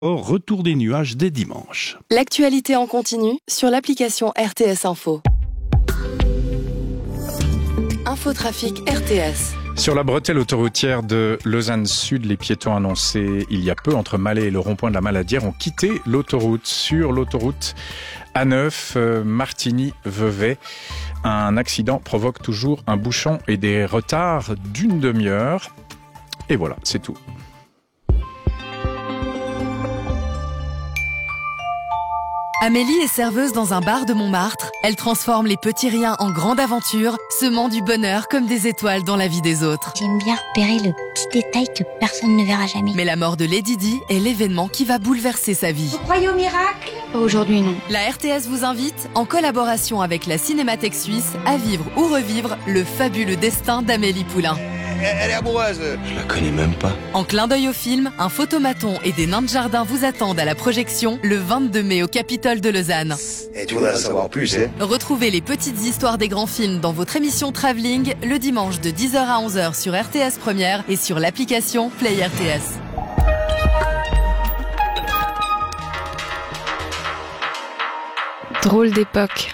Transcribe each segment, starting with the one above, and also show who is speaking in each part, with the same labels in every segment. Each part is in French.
Speaker 1: Au retour des nuages dès dimanche.
Speaker 2: L'actualité en continu sur l'application RTS Info. Infotrafic RTS.
Speaker 3: Sur la bretelle autoroutière de Lausanne Sud, les piétons annoncés il y a peu entre Malais et le rond-point de la Maladière ont quitté l'autoroute. Sur l'autoroute A9, Martigny-Vevey, un accident provoque toujours un bouchon et des retards d'une demi-heure. Et voilà, c'est tout.
Speaker 4: Amélie est serveuse dans un bar de Montmartre. Elle transforme les petits riens en grandes aventures, semant du bonheur comme des étoiles dans la vie des autres.
Speaker 5: J'aime bien repérer le petit détail que personne ne verra jamais.
Speaker 4: Mais la mort de Lady Di est l'événement qui va bouleverser sa vie.
Speaker 5: Vous croyez au miracle ? Pas aujourd'hui, non.
Speaker 4: La RTS vous invite, en collaboration avec la Cinémathèque suisse, à vivre ou revivre le fabuleux destin d'Amélie Poulain.
Speaker 6: Elle est amoureuse.
Speaker 7: Je la connais même pas.
Speaker 4: En clin d'œil au film, un photomaton et des nains de jardin vous attendent à la projection le 22 mai au Capitole de Lausanne.
Speaker 6: Et tu voudrais en savoir plus, hein ?
Speaker 4: Retrouvez les petites histoires des grands films dans votre émission Travelling le dimanche de 10h à 11h sur RTS Première et sur l'application Play RTS.
Speaker 8: Drôle d'époque.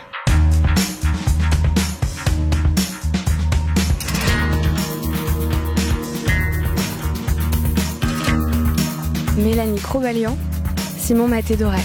Speaker 8: Mélanie Cro-Valiant, Simon Maté-Doré.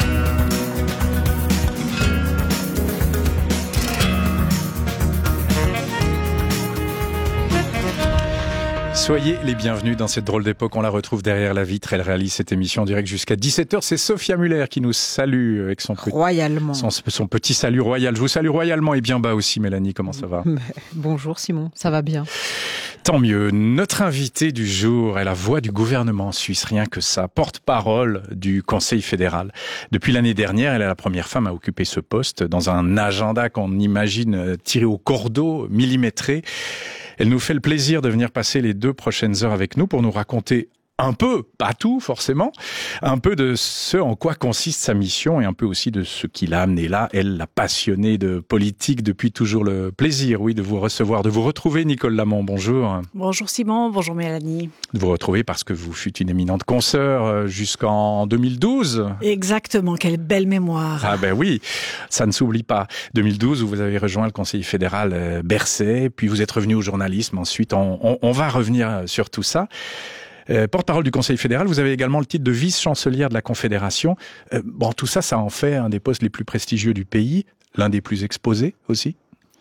Speaker 3: Soyez les bienvenus dans cette drôle d'époque. On la retrouve derrière la vitre. Elle réalise cette émission en direct jusqu'à 17h. C'est Sophia Muller qui nous salue avec son petit salut royal. Je vous salue royalement et bien bas aussi, Mélanie. Comment ça va ?
Speaker 9: Bonjour Simon, ça va bien.
Speaker 3: Tant mieux. Notre invitée du jour est la voix du gouvernement suisse, rien que ça, porte-parole du Conseil fédéral. Depuis l'année dernière, elle est la première femme à occuper ce poste dans un agenda qu'on imagine tiré au cordeau, millimétré. Elle nous fait le plaisir de venir passer les 2 prochaines heures avec nous pour nous raconter un peu, pas tout forcément, un peu de ce en quoi consiste sa mission et un peu aussi de ce qui l'a amenée là, elle, la passionnée de politique depuis toujours. Le plaisir, oui, de vous recevoir, de vous retrouver, Nicole Lamont, bonjour.
Speaker 9: Bonjour Simon, bonjour Mélanie.
Speaker 3: De vous retrouver parce que vous fûtes une éminente consoeur jusqu'en 2012.
Speaker 9: Exactement, quelle belle mémoire.
Speaker 3: Ah ben oui, ça ne s'oublie pas. 2012 où vous avez rejoint le Conseil fédéral Bercé, puis vous êtes revenu au journalisme. Ensuite, on va revenir sur tout ça. Porte-parole du Conseil fédéral, vous avez également le titre de vice-chancelière de la Confédération. Tout ça, ça en fait un des postes les plus prestigieux du pays, l'un des plus exposés aussi.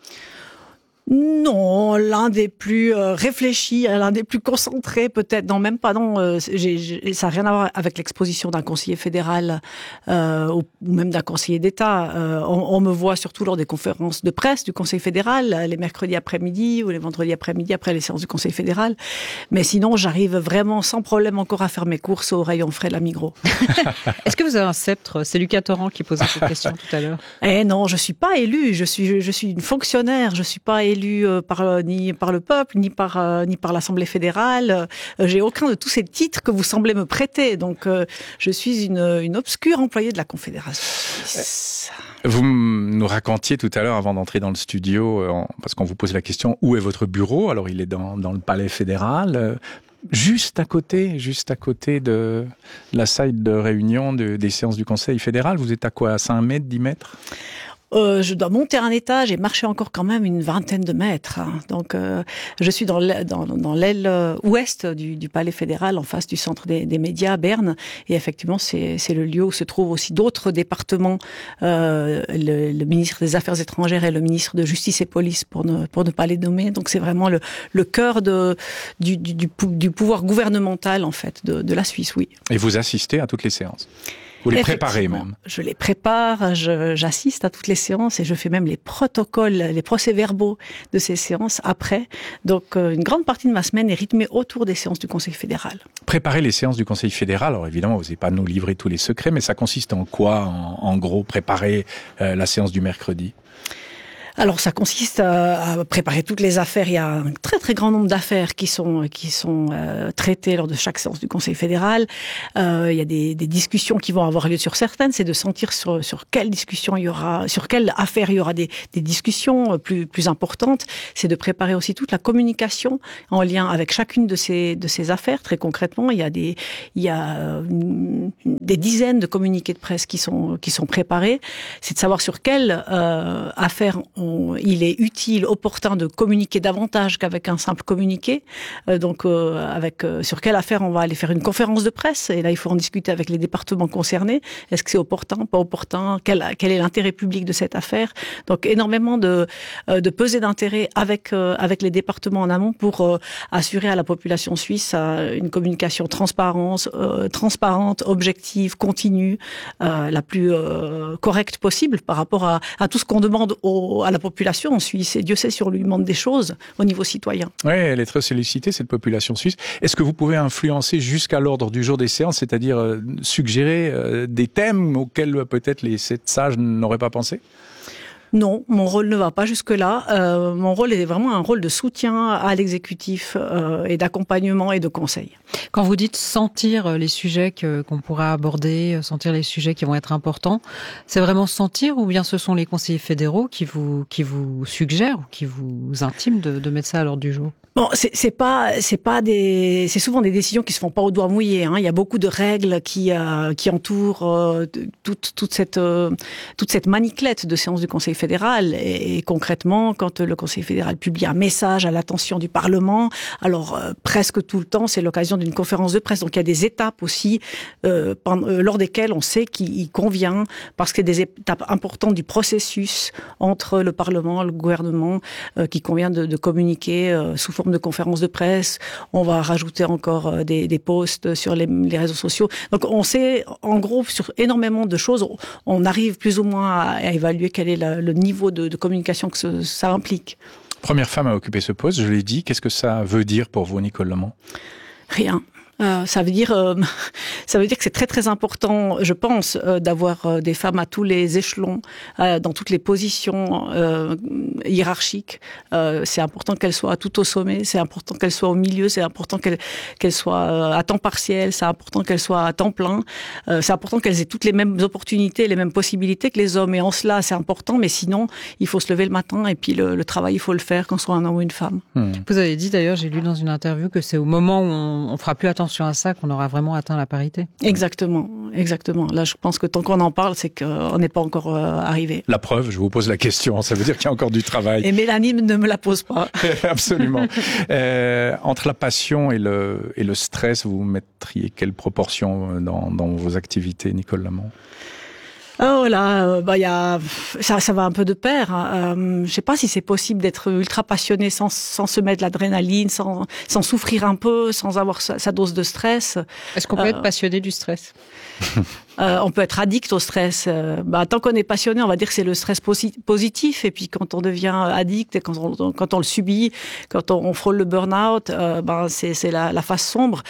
Speaker 9: Non, l'un des plus réfléchis, l'un des plus concentrés peut-être. Non, même pas, non. Ça n'a rien à voir avec l'exposition d'un conseiller fédéral ou même d'un conseiller d'État. On me voit surtout lors des conférences de presse du Conseil fédéral, les mercredis après-midi ou les vendredis après-midi, après les séances du Conseil fédéral. Mais sinon, j'arrive vraiment sans problème encore à faire mes courses au rayon frais de la Migros.
Speaker 10: Est-ce que vous avez un sceptre ? C'est Lucas Torrent qui posait cette question tout à l'heure.
Speaker 9: Non, je suis pas élue. Je suis une fonctionnaire. Je suis pas élue ni par le peuple, ni par l'Assemblée fédérale. J'ai aucun de tous ces titres que vous semblez me prêter. Donc, je suis une obscure employée de la Confédération suisse.
Speaker 3: Vous nous racontiez tout à l'heure, avant d'entrer dans le studio, parce qu'on vous pose la question, où est votre bureau ? Alors, il est dans le palais fédéral. Juste à côté de la salle de réunion des séances du Conseil fédéral. Vous êtes à quoi ? À 5 mètres, 10 mètres ?
Speaker 9: Je dois monter un étage et marcher encore quand même une vingtaine de mètres. Donc, je suis dans l'aile ouest du Palais fédéral, en face du centre des médias à Berne. Et effectivement, c'est le lieu où se trouvent aussi d'autres départements, le ministre des Affaires étrangères et le ministre de Justice et Police, pour ne pas les nommer. Donc, c'est vraiment le cœur du pouvoir gouvernemental, en fait, de la Suisse, oui.
Speaker 3: Et vous assistez à toutes les séances ? Vous les préparez même.
Speaker 9: Je les prépare, j'assiste à toutes les séances et je fais même les protocoles, les procès-verbaux de ces séances après. Donc, une grande partie de ma semaine est rythmée autour des séances du Conseil fédéral.
Speaker 3: Préparer les séances du Conseil fédéral, alors évidemment, vous n'allez pas nous livrer tous les secrets, mais ça consiste en quoi, en gros, préparer la séance du mercredi ?
Speaker 9: Alors, ça consiste à préparer toutes les affaires. Il y a un très très grand nombre d'affaires qui sont traitées lors de chaque séance du Conseil fédéral. Il y a des discussions qui vont avoir lieu sur certaines. C'est de sentir sur quelle discussion il y aura, sur quelle affaire il y aura des discussions plus importantes. C'est de préparer aussi toute la communication en lien avec chacune de ces affaires. Très concrètement, il y a des dizaines de communiqués de presse qui sont préparés. C'est de savoir sur quelle affaire il est utile, opportun de communiquer davantage qu'avec un simple communiqué. Sur quelle affaire on va aller faire une conférence de presse. Et là, il faut en discuter avec les départements concernés. Est-ce que c'est opportun, pas opportun? Quel est l'intérêt public de cette affaire? Donc, énormément de pesée d'intérêt avec les départements en amont pour assurer à la population suisse une communication transparente, objective, continue, la plus correcte possible par rapport à tout ce qu'on demande à la population en Suisse. Et Dieu sait si on lui demande des choses au niveau citoyen.
Speaker 3: Oui, elle est très sollicitée, cette population suisse. Est-ce que vous pouvez influencer jusqu'à l'ordre du jour des séances, c'est-à-dire suggérer des thèmes auxquels peut-être les 7 sages n'auraient pas pensé ?
Speaker 9: Non, mon rôle ne va pas jusque-là. Mon rôle est vraiment un rôle de soutien à l'exécutif et d'accompagnement et de conseil.
Speaker 10: Quand vous dites sentir les sujets qu'on pourra aborder, sentir les sujets qui vont être importants, c'est vraiment sentir ou bien ce sont les conseillers fédéraux qui vous suggèrent ou qui vous intiment de mettre ça à l'ordre du jour?
Speaker 9: Bon, c'est souvent des décisions qui se font pas au doigt mouillé, hein. Il y a beaucoup de règles qui entourent toute cette maniclette de séances du Conseil fédéral. Et concrètement, quand le Conseil fédéral publie un message à l'attention du Parlement, alors presque tout le temps, c'est l'occasion d'une conférence de presse. Donc il y a des étapes aussi lors desquelles on sait qu'il convient, parce qu'il y a des étapes importantes du processus entre le Parlement, le gouvernement, qui convient de communiquer sous forme de conférences de presse. On va rajouter encore des posts sur les réseaux sociaux. Donc on sait, en gros, sur énormément de choses, on arrive plus ou moins à évaluer quel est le niveau de communication que ça implique.
Speaker 3: Première femme à occuper ce poste, je l'ai dit. Qu'est-ce que ça veut dire pour vous, Nicole Lamont ?
Speaker 9: Rien. Ça veut dire que c'est très très important, je pense, d'avoir des femmes à tous les échelons, dans toutes les positions hiérarchiques. C'est important qu'elles soient tout au sommet, c'est important qu'elles soient au milieu, c'est important qu'elles soient à temps partiel, c'est important qu'elles soient à temps plein. C'est important qu'elles aient toutes les mêmes opportunités, les mêmes possibilités que les hommes. Et en cela, c'est important, mais sinon, il faut se lever le matin et puis le travail, il faut le faire, qu'on soit un homme ou une femme.
Speaker 10: Vous avez dit d'ailleurs, j'ai lu dans une interview que c'est au moment où on fera plus attention à ça qu'on aura vraiment atteint la parité.
Speaker 9: Exactement. Là, je pense que tant qu'on en parle, c'est qu'on n'est pas encore arrivé.
Speaker 3: La preuve, je vous pose la question, ça veut dire qu'il y a encore du travail.
Speaker 9: Et Mélanie ne me la pose pas.
Speaker 3: Absolument. Entre la passion et le stress, vous mettriez quelle proportion dans vos activités, Nicole Lamont ?
Speaker 9: Oh là, ça va un peu de pair. Je sais pas si c'est possible d'être ultra passionné sans se mettre l'adrénaline, sans souffrir un peu, sans avoir sa dose de stress.
Speaker 10: Est-ce qu'on peut être passionné du stress ?
Speaker 9: On peut être addict au stress. Tant qu'on est passionné, on va dire que c'est le stress positif. Et puis quand on devient addict et quand on le subit, quand on frôle le burn-out, c'est la face sombre.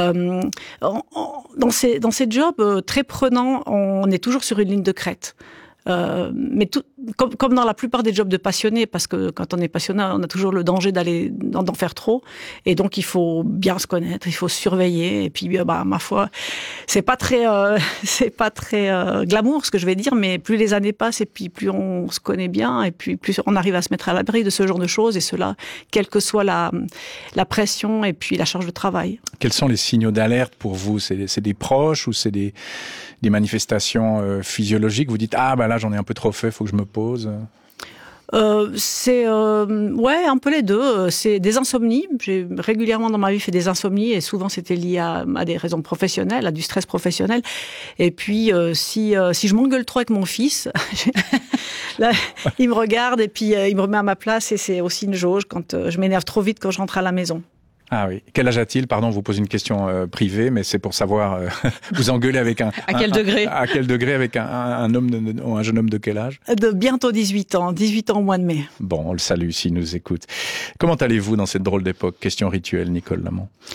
Speaker 9: Dans ces jobs très prenants, on est toujours sur une ligne de crête. Mais comme dans la plupart des jobs de passionnés, parce que quand on est passionné, on a toujours le danger d'en faire trop, et donc il faut bien se connaître, il faut se surveiller, et puis ma foi, c'est pas très glamour ce que je vais dire, mais plus les années passent et puis plus on se connaît bien, et puis plus on arrive à se mettre à l'abri de ce genre de choses, et cela, quelle que soit la pression et puis la charge de travail. Quels sont les signaux d'alerte pour vous ? C'est des proches ou c'est des manifestations physiologiques ? Vous dites là j'en ai un peu trop fait, faut que je me pose. C'est un peu les deux. C'est des insomnies. J'ai régulièrement dans ma vie fait des insomnies et souvent c'était lié à des raisons professionnelles, à du stress professionnel. Et puis si je m'engueule trop avec mon fils, là, il me regarde et puis il me remet à ma place et c'est aussi une jauge quand je m'énerve trop vite quand je rentre à la maison. Ah oui. Quel âge a-t-il ? Pardon, je vous pose une question privée, mais c'est pour savoir, vous engueulez avec un... À quel degré ? À quel degré avec un jeune homme de quel âge ? De bientôt 18 ans au mois de mai. Bon, on le salue s'il nous écoute. Comment allez-vous dans cette drôle d'époque ? Question rituelle, Nicole Lamont.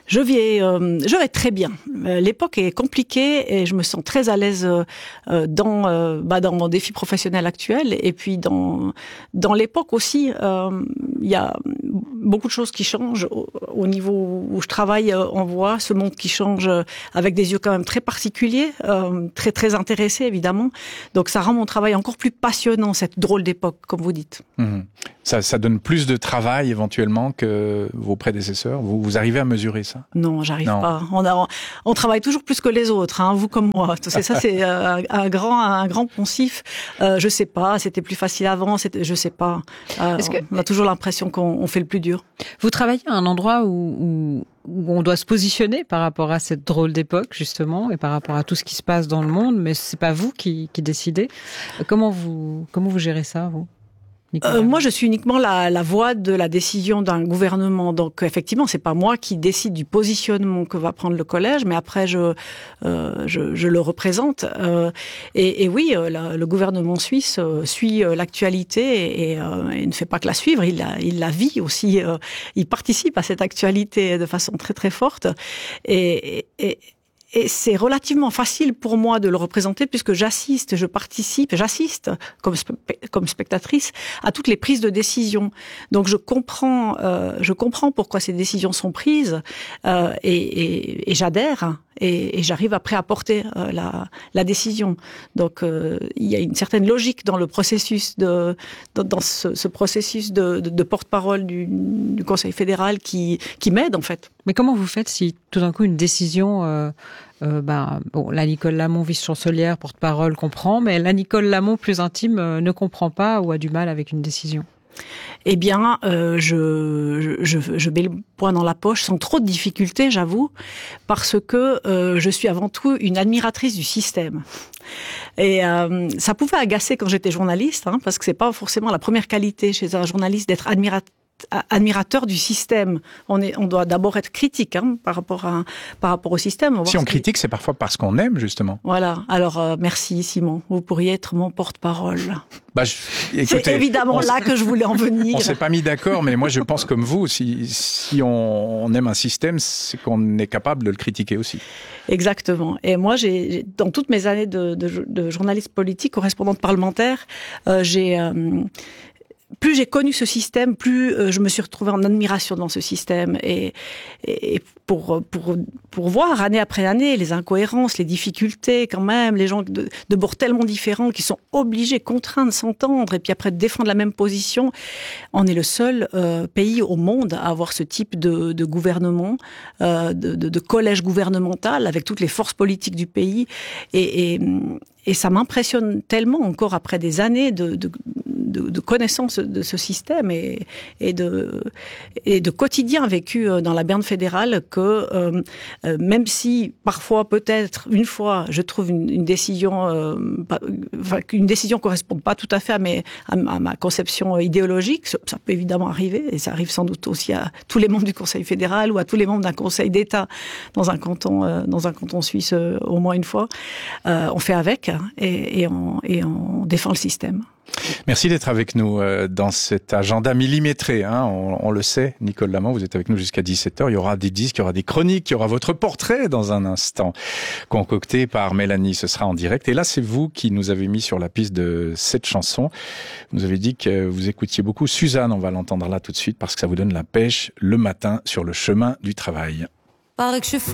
Speaker 9: Je vais très bien. L'époque est compliquée et je me sens très à l'aise dans mon défi professionnel actuel. Et puis dans l'époque aussi, il y a beaucoup de choses qui changent au niveau où je travaille. On voit ce monde qui change avec des yeux quand même très particuliers, très très intéressés évidemment. Donc ça rend mon travail encore plus passionnant, cette drôle d'époque, comme vous dites.
Speaker 3: Mmh. Ça donne plus de travail éventuellement que vos prédécesseurs. Vous arrivez à mesurer ça?
Speaker 9: Non, j'arrive pas. On travaille toujours plus que les autres, hein, vous comme moi. Ça, c'est un grand poncif. Je sais pas, c'était plus facile avant. Je sais pas. On a toujours l'impression qu'on fait le plus dur.
Speaker 10: Vous travaillez à un endroit où on doit se positionner par rapport à cette drôle d'époque, justement, et par rapport à tout ce qui se passe dans le monde, mais c'est pas vous qui décidez. Comment vous gérez ça, vous?
Speaker 9: Moi, je suis uniquement la voix de la décision d'un gouvernement. Donc, effectivement, c'est pas moi qui décide du positionnement que va prendre le collège, mais après, je le représente. Et oui, le gouvernement suisse suit l'actualité et ne fait pas que la suivre, il la vit aussi. Il participe à cette actualité de façon très très forte. Et c'est relativement facile pour moi de le représenter puisque j'assiste comme spectatrice à toutes les prises de décision. Donc je comprends pourquoi ces décisions sont prises et j'adhère et j'arrive après à porter la décision. Donc il y a une certaine logique dans le processus dans ce processus de porte-parole du Conseil fédéral qui m'aide en fait.
Speaker 10: Mais comment vous faites si tout d'un coup une décision là, Nicole Lamont, vice-chancelière, porte-parole, comprend, mais la Nicole Lamont plus intime ne comprend pas ou a du mal avec une décision?
Speaker 9: Eh bien, je mets le poing dans la poche sans trop de difficultés, j'avoue, parce que je suis avant tout une admiratrice du système. Et ça pouvait agacer quand j'étais journaliste, hein, parce que c'est pas forcément la première qualité chez un journaliste d'être admirateur du système. On doit d'abord être critique par rapport au système.
Speaker 3: Si on critique, c'est parfois parce qu'on aime, justement.
Speaker 9: Voilà. Alors, merci Simon. Vous pourriez être mon porte-parole.
Speaker 3: Écoutez,
Speaker 9: c'est évidemment là que je voulais en venir.
Speaker 3: On s'est pas mis d'accord, mais moi je pense comme vous, si on aime un système, c'est qu'on est capable de le critiquer aussi.
Speaker 9: Exactement. Et moi, dans toutes mes années de journaliste politique, correspondante parlementaire, plus j'ai connu ce système, plus je me suis retrouvée en admiration dans ce système et pour voir année après année les incohérences, les difficultés quand même, les gens de bords tellement différents qui sont obligés, contraints de s'entendre et puis après de défendre la même position. On est le seul pays au monde à avoir ce type de gouvernement, de collège gouvernemental avec toutes les forces politiques du pays et ça m'impressionne tellement encore après des années de connaissance de ce système et de quotidien vécu dans la Berne fédérale que même si parfois peut-être une fois je trouve une décision qu'une décision correspond pas tout à fait à ma conception idéologique, ça peut évidemment arriver et ça arrive sans doute aussi à tous les membres du Conseil fédéral ou à tous les membres d'un conseil d'État dans un canton suisse au moins une fois. On fait avec et on défend le système.
Speaker 3: Merci d'être avec nous dans cet agenda millimétré. On le sait, Nicole Lamont, vous êtes avec nous jusqu'à 17h. Il y aura des disques, il y aura des chroniques, il y aura votre portrait dans un instant, concocté par Mélanie. Ce sera en direct. Et là, c'est vous qui nous avez mis sur la piste de cette chanson. Vous avez dit que vous écoutiez beaucoup Suzanne. On va l'entendre là tout de suite parce que ça vous donne la pêche le matin sur le chemin du travail.
Speaker 7: Paraît que je suis